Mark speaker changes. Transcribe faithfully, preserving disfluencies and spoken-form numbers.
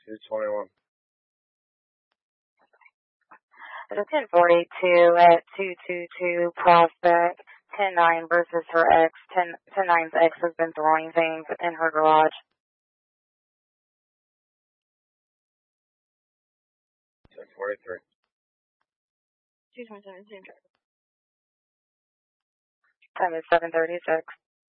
Speaker 1: two twenty-one.
Speaker 2: At a ten forty-two at two two two Prospect, ten nine versus her ex. ten nine's ex has been throwing things in her garage.
Speaker 1: ten forty-three.
Speaker 2: two twenty-seven, same driver. Time is seven thirty-six.